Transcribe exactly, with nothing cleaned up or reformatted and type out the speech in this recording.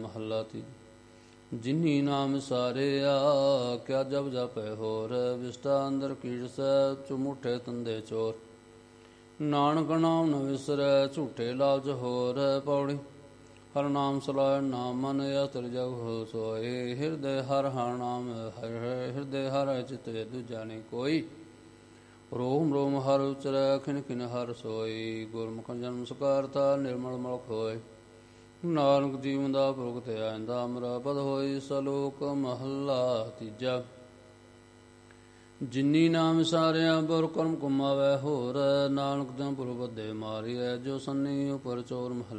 ਮਹੱਲਾ ਤੀ। ਜਿਨੀ ਨਾਮ ਸਾਰਿਆ ਕਿਆ ਜਬ ਜਪੈ ਹੋਰ, ਵਿਸਟਾ ਅੰਦਰ ਕੀੜ ਸੈ ਚੁਮੂਠੇ ਤੰਦੇ ਚੋਰ। ਨਾਨਕ ਨਾਮ ਨ ਵਿਸਰੈ ਝੂਠੇ ਲਾਲਚ ਹੋਰ, ਪੌੜੀ ਹਰਿ ਨਾਮ ਸਲਾਹ ਨਾਮ ਮਨ ਅਤਰ ਜਗ ਹੋ ਸੋਏ। ਹਿਰਦੈ ਹਰਿ ਹਰਿ ਨਾਮ ਹਰਿ ਹਿਰਦੈ ਹਰਿ ਚਿਤੈ ਦੂਜਾ ਨਹੀਂ ਕੋਈ। ਰੋਮ ਰੋਮ ਹਰਿ ਉਚਰੈ ਖਿਨ ਖਿਨ ਹਰਿ ਸੋਈ। ਗੁਰਮੁਖ ਜਨਮ ਸਕਾਰਤਾ ਨਿਰਮਲ ਮਲਕ ਹੋਏ। ਨਾਨਕ ਜੀਵਨ ਦਾ ਪ੍ਰਗਟ ਆਇੰਦਾ ਅਮਰਾ ਪਦ ਹੋਈ। ਸਲੋਕ ਮਹੱਲਾ ਤੀਜਾ। ਜਿਨੀ ਨਾਮ ਸਾਰਿਆ ਬੁਰ ਕਰਮ ਕਮਾਵੈ ਹੋਰ, ਨਾਨਕ ਜੰਪੁਰ ਬੱਧੇ ਮਾਰੀਐ ਜੋ ਸੰਨੀ ਉਪਰ ਚੋਰ ਮਹੱਲਾ।